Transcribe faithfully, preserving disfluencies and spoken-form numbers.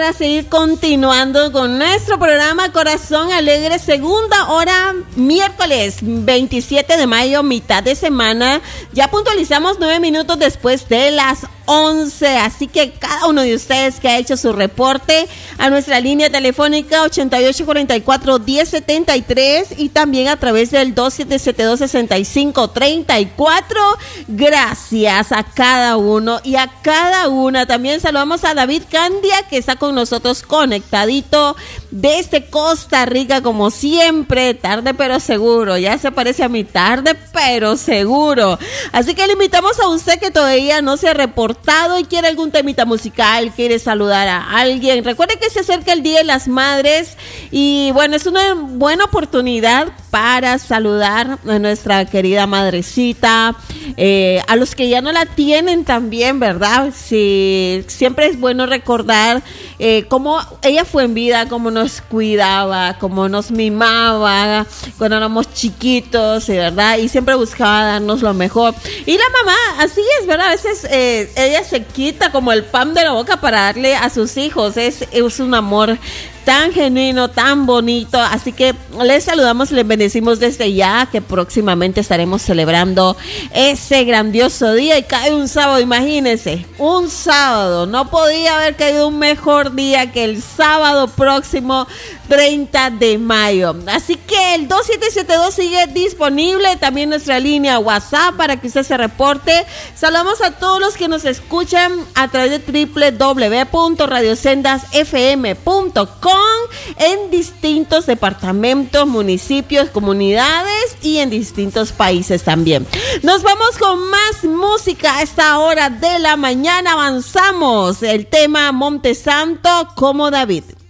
Para seguir continuando con nuestro programa Corazón Alegre, segunda hora, miércoles veintisiete de mayo, mitad de semana. Ya puntualizamos nueve minutos después de las once, así que cada uno de ustedes que ha hecho su reporte a nuestra línea telefónica ochenta y ocho cuarenta y cuatro diez setenta y tres y también a través del dos siete siete dos sesenta y cinco treinta y cuatro. Gracias a cada uno y a cada una. También saludamos a David Candia, que está con nosotros conectadito desde Costa Rica, como siempre, tarde pero seguro. Ya se parece a mi tarde pero seguro. Así que le invitamos a usted que todavía no se ha reportado y quiere algún temita musical, quiere saludar a alguien. Recuerde que se acerca el Día de las Madres y bueno, es una buena oportunidad para saludar a nuestra querida madrecita, eh, a los que ya no la tienen también, ¿verdad? Sí, siempre es bueno recordar eh, cómo ella fue en vida, cómo nos cuidaba, cómo nos mimaba cuando éramos chiquitos, ¿verdad? Y siempre buscaba darnos lo mejor. Y la mamá, así es, ¿verdad? A veces eh, ella se quita como el pan de la boca para darle a sus hijos. Es, es un amor tan genuino, tan bonito, así que les saludamos y les bendecimos desde ya, que próximamente estaremos celebrando ese grandioso día y cae un sábado, imagínense, un sábado, no podía haber caído un mejor día que el sábado próximo treinta de mayo, así que el dos siete siete dos sigue disponible, también nuestra línea WhatsApp para que usted se reporte. Saludamos a todos los que nos escuchan a través de doble u doble u doble u punto radio sendas f m punto com en distintos departamentos, municipios, comunidades y en distintos países también. Nos vamos con más música a esta hora de la mañana. Avanzamos el tema Monte Santo como David.